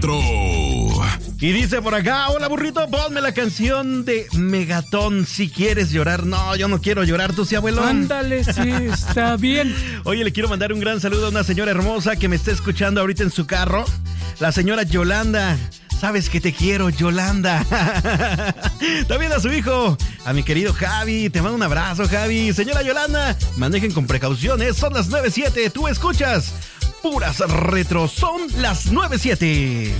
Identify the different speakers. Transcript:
Speaker 1: Retro.
Speaker 2: Y dice por acá, hola burrito, ponme la canción de Megatón si quieres llorar. No, yo no quiero llorar, tú sí, abuelo.
Speaker 3: Ándale, sí, está bien.
Speaker 2: Oye, le quiero mandar un gran saludo a una señora hermosa que me está escuchando ahorita en su carro. La señora Yolanda. Sabes que te quiero, Yolanda. También a su hijo, a mi querido Javi. Te mando un abrazo, Javi. Señora Yolanda, manejen con precauciones. Son las 9:07. Tú escuchas Puras Retro. Son las 9:07.